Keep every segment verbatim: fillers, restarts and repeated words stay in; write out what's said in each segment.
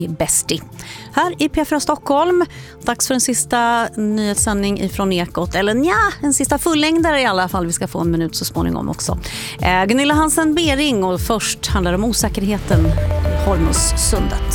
Bästi. Här i P fyra Stockholm, dags för en sista nyhetssändning ifrån Ekot, eller nja, en sista fullängdare i alla fall, vi ska få en minut så småningom också. Eh, Gunilla Hansen Bering, och först handlar det om osäkerheten i Hormuzsundet.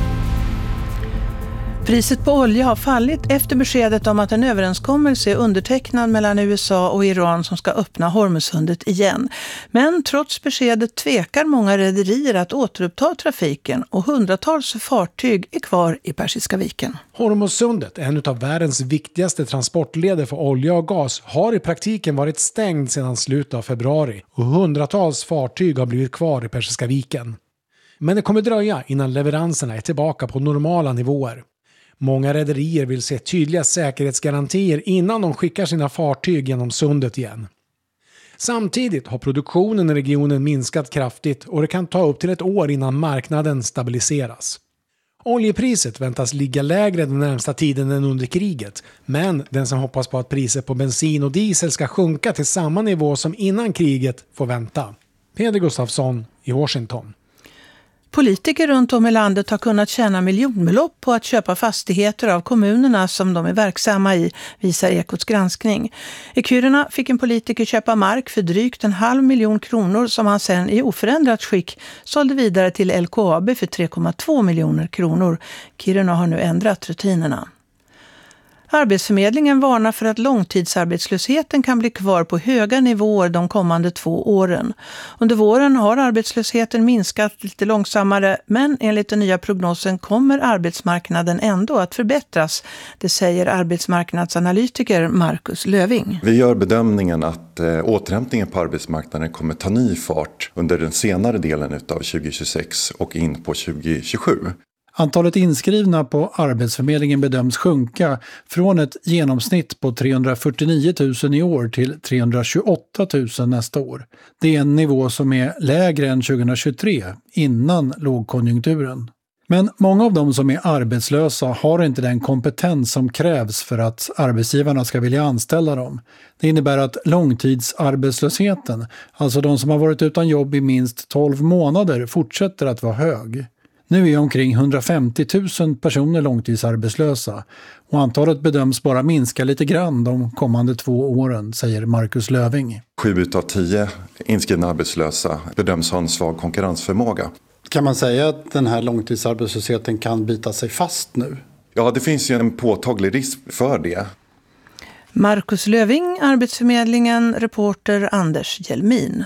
Priset på olja har fallit efter beskedet om att en överenskommelse är undertecknad mellan U S A och Iran som ska öppna Hormuzsundet igen. Men trots beskedet tvekar många rederier att återuppta trafiken och hundratals fartyg är kvar i Persiska viken. Hormuzsundet, en av världens viktigaste transportleder för olja och gas, har i praktiken varit stängd sedan slutet av februari och hundratals fartyg har blivit kvar i Persiska viken. Men det kommer dröja innan leveranserna är tillbaka på normala nivåer. Många rederier vill se tydliga säkerhetsgarantier innan de skickar sina fartyg genom sundet igen. Samtidigt har produktionen i regionen minskat kraftigt och det kan ta upp till ett år innan marknaden stabiliseras. Oljepriset väntas ligga lägre den närmsta tiden än under kriget, men den som hoppas på att priset på bensin och diesel ska sjunka till samma nivå som innan kriget får vänta. Peder Gustafsson i Washington. Politiker runt om i landet har kunnat tjäna miljonbelopp på att köpa fastigheter av kommunerna som de är verksamma i, visar Ekots granskning. I Kiruna fick en politiker köpa mark för drygt en halv miljon kronor som han sen i oförändrat skick sålde vidare till L K A B för tre komma två miljoner kronor. Kiruna har nu ändrat rutinerna. Arbetsförmedlingen varnar för att långtidsarbetslösheten kan bli kvar på höga nivåer de kommande två åren. Under våren har arbetslösheten minskat lite långsammare, men enligt den nya prognosen kommer arbetsmarknaden ändå att förbättras. Det säger arbetsmarknadsanalytiker Marcus Löving. Vi gör bedömningen att eh, återhämtningen på arbetsmarknaden kommer ta ny fart under den senare delen av tjugo tjugosex och in på tjugo tjugosju. Antalet inskrivna på Arbetsförmedlingen bedöms sjunka från ett genomsnitt på trehundrafyrtionio tusen i år till trehundratjugoåtta tusen nästa år. Det är en nivå som är lägre än tjugohundratjugotre, innan lågkonjunkturen. Men många av de som är arbetslösa har inte den kompetens som krävs för att arbetsgivarna ska vilja anställa dem. Det innebär att långtidsarbetslösheten, alltså de som har varit utan jobb i minst tolv månader, fortsätter att vara hög. Nu är omkring hundrafemtio tusen personer långtidsarbetslösa och antalet bedöms bara minska lite grann de kommande två åren, säger Marcus Löving. Sju utav tio inskrivna arbetslösa bedöms ha en svag konkurrensförmåga. Kan man säga att den här långtidsarbetslösheten kan bita sig fast nu? Ja, det finns ju en påtaglig risk för det. Marcus Löving, Arbetsförmedlingen, reporter Anders Hjelmin.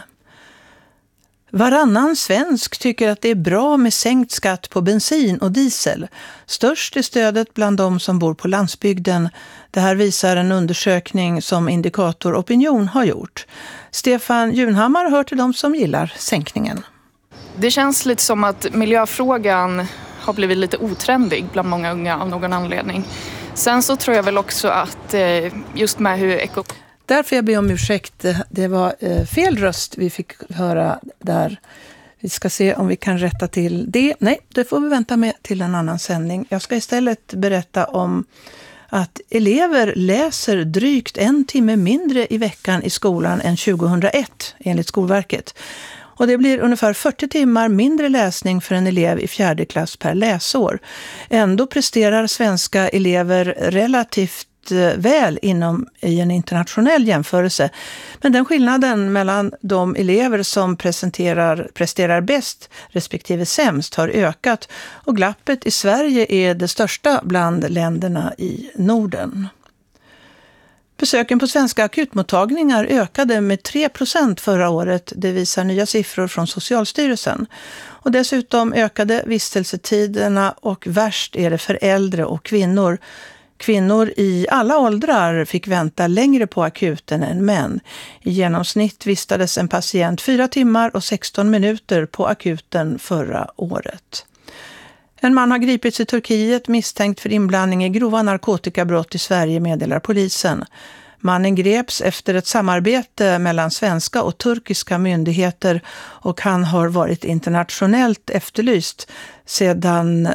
Varannan svensk tycker att det är bra med sänkt skatt på bensin och diesel. Störst är stödet bland de som bor på landsbygden. Det här visar en undersökning som Indikator Opinion har gjort. Stefan Junhammar hör till de som gillar sänkningen. Det känns lite som att miljöfrågan har blivit lite otrendig bland många unga av någon anledning. Sen så tror jag väl också att just med hur eko... Där får jag be om ursäkt. Det var eh, fel röst vi fick höra där. Vi ska se om vi kan rätta till det. Nej, det får vi vänta med till en annan sändning. Jag ska istället berätta om att elever läser drygt en timme mindre i veckan i skolan än tjugohundraett enligt Skolverket. Och det blir ungefär fyrtio timmar mindre läsning för en elev i fjärde klass per läsår. Ändå presterar svenska elever relativt väl inom i en internationell jämförelse. Men den skillnaden mellan de elever som presenterar, presterar bäst respektive sämst har ökat och glappet i Sverige är det största bland länderna i Norden. Besöken på svenska akutmottagningar ökade med tre procent förra året, det visar nya siffror från Socialstyrelsen. Och dessutom ökade vistelsetiderna och värst är det för äldre och kvinnor. Kvinnor i alla åldrar fick vänta längre på akuten än män. I genomsnitt vistades en patient fyra timmar och sexton minuter på akuten förra året. En man har gripits i Turkiet misstänkt för inblandning i grova narkotikabrott i Sverige, meddelar polisen. Mannen greps efter ett samarbete mellan svenska och turkiska myndigheter och han har varit internationellt efterlyst sedan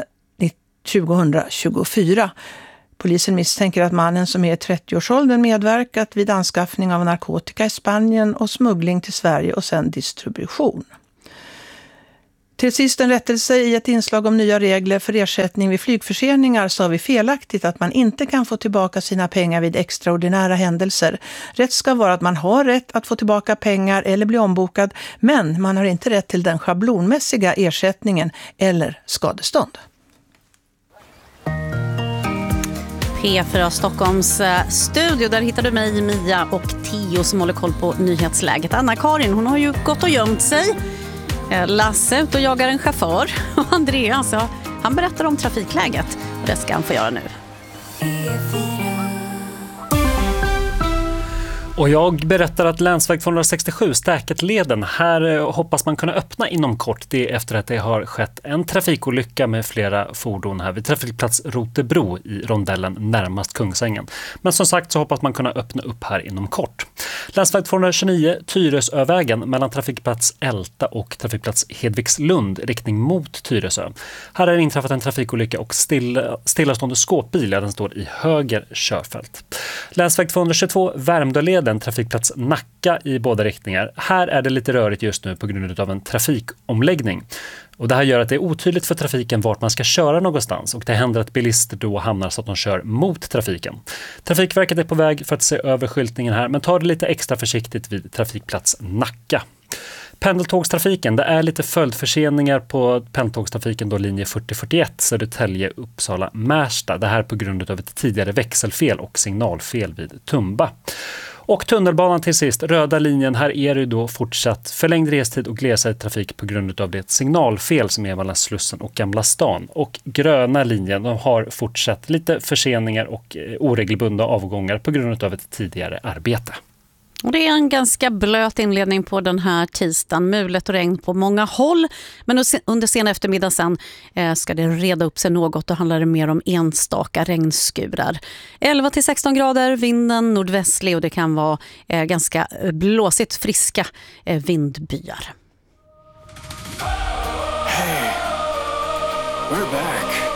tjugohundratjugofyra. Polisen misstänker att mannen som är i trettioårsåldern medverkat vid anskaffning av narkotika i Spanien och smuggling till Sverige och sedan distribution. Till sist en rättelse i ett inslag om nya regler för ersättning vid flygförseningar sa vi felaktigt att man inte kan få tillbaka sina pengar vid extraordinära händelser. Rätt ska vara att man har rätt att få tillbaka pengar eller bli ombokad, men man har inte rätt till den schablonmässiga ersättningen eller skadestånd. P fyra Stockholms studio, där hittar du mig, Mia och Theo som håller koll på nyhetsläget. Anna-Karin, hon har ju gått och gömt sig. Lasse ut och jagar en chaufför. Och Andreas, ja, han berättar om trafikläget. Och det ska han få göra nu. Och jag berättar att länsväg tvåhundrasextiosju, Stäketleden, här hoppas man kunna öppna inom kort. Det är efter att det har skett en trafikolycka med flera fordon här vid trafikplats Rotebro i rondellen närmast Kungsängen. Men som sagt så hoppas man kunna öppna upp här inom kort. Länsväg tvåhundratjugonio, Tyresövägen mellan trafikplats Älta och trafikplats Hedvigslund riktning mot Tyresö. Här är inträffat en trafikolycka och still, stillastående skåpbil, den står i höger körfält. Länsväg tvåhundratjugotvå, Värmdöleden, den trafikplats Nacka i båda riktningar. Här är det lite rörigt just nu på grund av en trafikomläggning. Och det här gör att det är otydligt för trafiken vart man ska köra någonstans, och det händer att bilister då hamnar så att de kör mot trafiken. Trafikverket är på väg för att se över skyltningen här, men tar det lite extra försiktigt vid trafikplats Nacka. Pendeltågstrafiken, det är lite följdförseningar på pendeltågstrafiken då linje fyrtio fyrtioett Södertälje, Uppsala, Märsta. Det här på grund av ett tidigare växelfel och signalfel vid Tumba. Och tunnelbanan till sist, röda linjen, här är det då fortsatt förlängd restid och glesare trafik på grund av det signalfel som är mellan Slussen och Gamla stan. Och gröna linjen, de har fortsatt lite förseningar och oregelbundna avgångar på grund av ett tidigare arbete. Och det är en ganska blöt inledning på den här tisdagen. Mulet och regn på många håll. Men under sen eftermiddag sen eh, ska det reda upp sig något. Då handlar det mer om enstaka regnskurar. elva till sexton grader, vinden nordvästlig och det kan vara eh, ganska blåsigt friska eh, vindbyar. Hey, we're back.